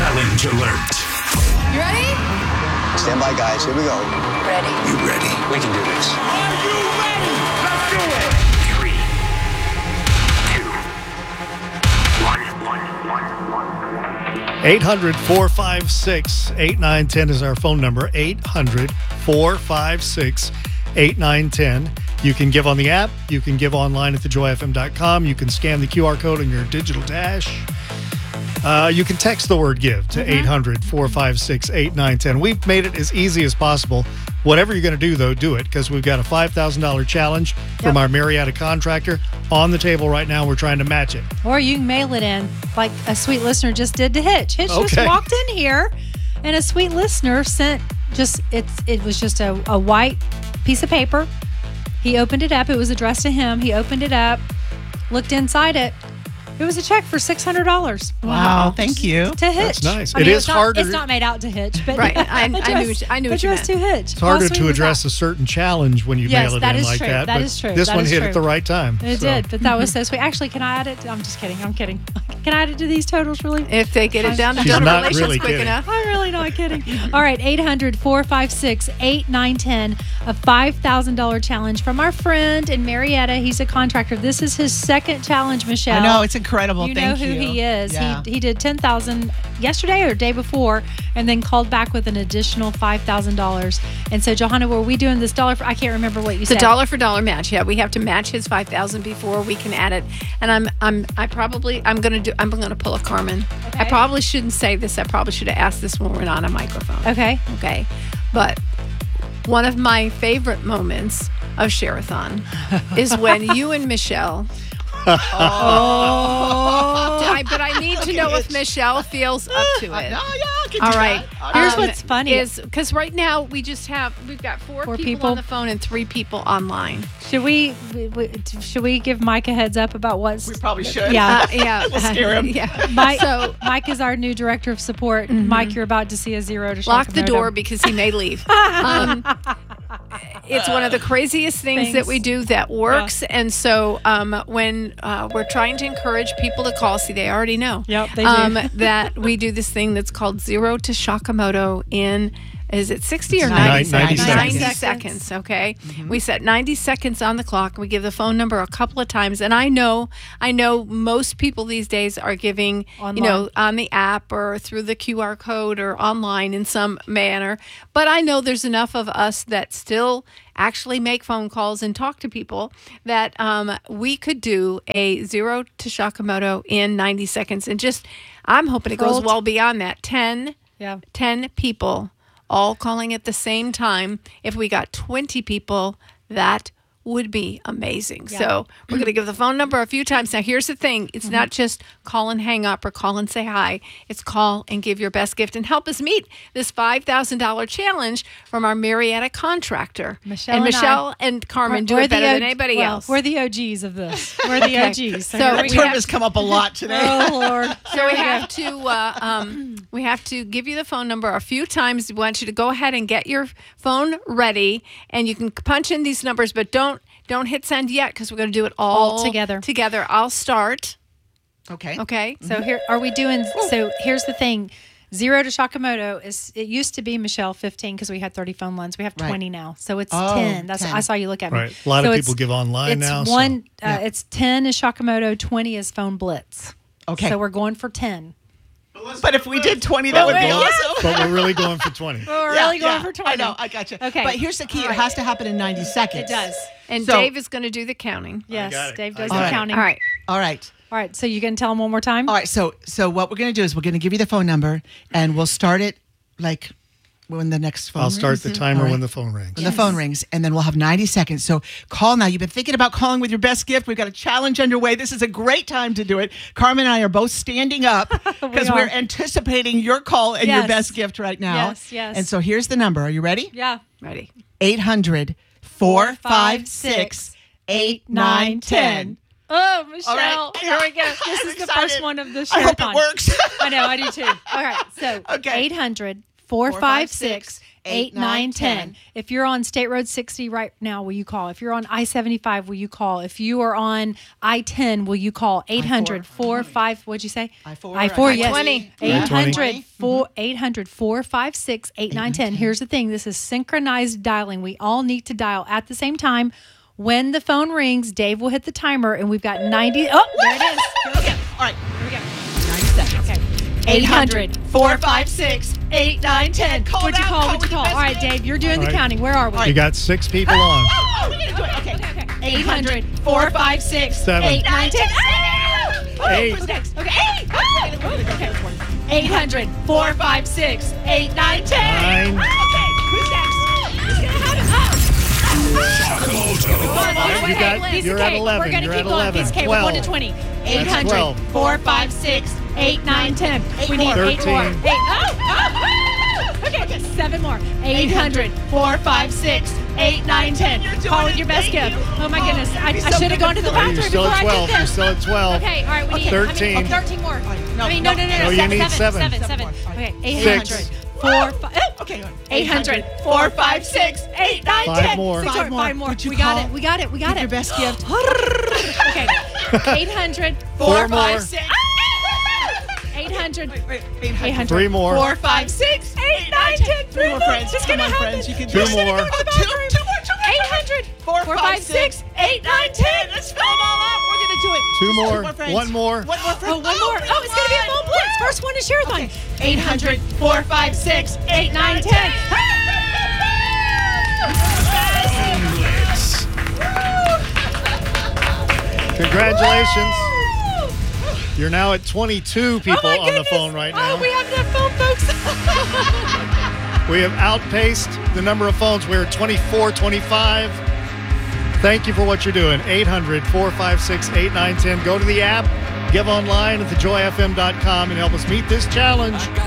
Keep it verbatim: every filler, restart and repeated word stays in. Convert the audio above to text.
Challenge alert. You ready? Stand by, guys. Here we go. Ready. You ready? We can do this. Are you ready? Let's do it. Three, two, one, one, one, one. eight hundred, four five six, eight nine one zero is our phone number. eight hundred, four five six, eight nine one zero. You can give on the app. You can give online at the joy f m dot com. You can scan the Q R code on your digital dash. Uh, you can text the word give to mm-hmm. eight hundred, four five six, eight nine one zero. We've made it as easy as possible. Whatever you're going to do, though, do it, because we've got a five thousand dollars challenge yep. from our Marietta contractor on the table right now. We're trying to match it. Or you can mail it in like a sweet listener just did to Hitch. Hitch okay. just walked in here, and a sweet listener sent just, it's it was just a, a white piece of paper. He opened it up. It was addressed to him. He opened it up, looked inside it. It was a check for six hundred dollars. Wow. wow. Thank you. To Hitch. That's nice. I mean, it is it's not, harder. It's not made out to Hitch. But right. I, I, knew, I knew what you meant. To Hitch. It's harder to address a certain challenge when you yes, mail it that in is like true. that. That but is true. This that one hit true. at the right time. It so. did, but that was so sweet. Actually, can I add it? I'm just kidding. I'm kidding. Can I add it to these totals, really? If they get it down to She's donor not relations really quick kidding. enough. I'm really not kidding. All right, eight hundred, four five six, eight nine one zero, a five thousand dollars challenge from our friend in Marietta. He's a contractor. This is his second challenge, Michelle. I know, it's incredible. You Thank know who you. he is. Yeah. He he did ten thousand yesterday or day before, and then called back with an additional five thousand dollars. And so, Johanna, were we doing this dollar for, I can't remember what you it's said. It's a dollar for dollar match. Yeah, we have to match his five thousand before we can add it. And I'm I'm I probably I'm gonna do I'm gonna pull a Carmen. Okay. I probably shouldn't say this. I probably should have asked this when we're not on a microphone. Okay. Okay. But one of my favorite moments of Share-a-thon is when you and Michelle Oh. I, but I need to know if Michelle feels up to it. Uh, no, yeah, I can All do right. that. Here's Um, what's funny. is because right now we just have we've got four, Four people, people? on the phone and three people online. Should we, we, we should we give Mike a heads up about what's We probably should. Yeah. Uh, yeah, We'll scare him. Yeah. Mike, So Mike is our new director of support. Mm-hmm. Mike, you're about to see a zero to lock the Shakamoto. door because he may leave. Um, it's one of the craziest things, Things. that we do that works. And so um, when uh, we're trying to encourage people to call, see, they already know. Yep, they do. Um, that we do this thing that's called Zero to Shakamoto in, is it sixty or ninety, ninety seconds? seconds. ninety seconds, okay? Mm-hmm. We set ninety seconds on the clock. We give the phone number a couple of times. And I know, I know most people these days are giving, Online. you know, on the app or through the Q R code or online in some manner. But I know there's enough of us that still actually make phone calls and talk to people that um, we could do a Zero to Shakamoto in ninety seconds. And just, I'm hoping it goes Hold. well beyond that. ten, Yeah. ten people all calling at the same time. If we got twenty people, that would be amazing. Yeah. So we're going to give the phone number a few times. Now, here's the thing. It's mm-hmm. not just call and hang up or call and say hi. It's call and give your best gift and help us meet this five thousand dollars challenge from our Marietta contractor. Michelle and and Michelle and Carmen do We're it better the than O- anybody well, else. We're the O Gs of this. We're the Okay. O Gs. So, So here we we Term go. has come up a lot today. Oh, Lord. So we have to uh, um, we have to give you the phone number a few times. We want you to go ahead and get your phone ready, and you can punch in these numbers, but don't don't hit send yet because we're going to do it all, All together. Together. I'll start. Okay. Okay. So here, are we doing, so here's the thing. Zero to Shakamoto is, it used to be, Michelle, fifteen because we had thirty phone lines. We have Right. twenty now. So it's Oh, ten. That's ten. I saw you look at me. Right. A lot So of it's- people give online it's now. so- One, uh, Yeah. it's ten is Shakamoto, twenty is phone blitz. Okay. So we're going for ten. But if we did twenty, that would be wait, awesome. But we're really going for twenty. We're Yeah, really going yeah, for twenty. I know, I got you. Okay. But here's the key. All It right. has to happen in ninety seconds. It does. And So- Dave is going to do the counting. Yes, got it. Dave I does got the it. counting. All right. All right. All right. So you going to tell them one more time? All right. So so what we're going to do is we're going to give you the phone number, and we'll start it like when the next phone I'll rings. start the timer All right. when the phone rings. When the phone rings, and then we'll have ninety seconds. So call now. You've been thinking about calling with your best gift. We've got a challenge underway. This is a great time to do it. Carmen and I are both standing up because We we are. are anticipating your call and your Yes. best gift right now. Yes, yes. And so here's the number. Are you ready? Yeah. Ready. eight hundred, four five six, eight nine one zero. Oh, Michelle. All right. Here we go. This I'm is the excited. first one of the I hope Share-a-thon. it works. I know, I do too. All right. So Okay. eight hundred, four five six, eight nine ten. If you're on State Road sixty right now, will you call? If you're on I seventy-five, will you call? If you are on I ten, will you call? eight hundred, four five, what'd you say? I four. I four, yes. twenty. eight hundred, four, eight hundred, four five six, eight nine ten. Here's the thing. This is synchronized dialing. We all need to dial at the same time. When the phone rings, Dave will hit the timer, and we've got ninety. Oh, there it is. Here we go. All right, here we go. ninety seconds. Okay. eight hundred, four five six, eight nine ten. Call What'd you now. call? What'd you with your call? best All right, gift. Dave, you're doing All the right. counting. Where are we? You got six people on. Oh, oh, we need to do it. Okay. Okay, okay. eight hundred, four five six, Seven. eight nine ten. Oh, Eight. who's next? Okay, eight. Oh, okay. eight hundred, four five six, eight nine ten. Nine. Okay, who's next? Who's gonna have it? You got, Piece of you're at cake. eleven. We're going to You're keep at going. eleven. Piece of cake. We're going to twelve. twenty. eight That's hundred, twelve. four five six, eight nine ten. We need eight more. thirteen. Eight. Oh, oh, oh. Okay, seven more. eight hundred, four five six, eight nine ten. Call with your best gift. Oh my goodness. I, I should have gone to the Are you bathroom still before at I twelve? did You're this. still at twelve. Okay, all right, we need thirteen. I mean, oh, thirteen more. No, I mean, no, no, no, no. No, you seven, need seven, seven. seven, seven. Seven more. Okay, eight Six. hundred, four, five. Oh, Okay, eight hundred, four five six, eight nine ten. Five more. Six Five more. more. Five more. Would you We got call? it. We got it. We got Give it. your best gift. Okay, eight hundred, Four Four more. five six. eight hundred, Wait, eight hundred. Three more. Four five six, eight nine ten. Three more friends. It's Come gonna on, happen. friends. You can Two do it. more. Oh, two, two more. Two more. eight hundred, Four, five, six, eight, nine, ten. Let's fill them all up. We're gonna do it. Two Just more. Two more friends. One more. One more friend. Oh, one more. Oh, it's going to be a full blitz. First one to Share-a-thon. eight hundred, four five six, eight nine ten. Blitz. Congratulations. You're now at twenty-two people Oh my on the goodness. phone right now. Oh, we have enough phone, folks. We have outpaced the number of phones. We're at twenty-four, twenty-five. Thank you for what you're doing. eight hundred, four five six, eight nine ten. Go to the app, give online at the joy f m dot com, and help us meet this challenge.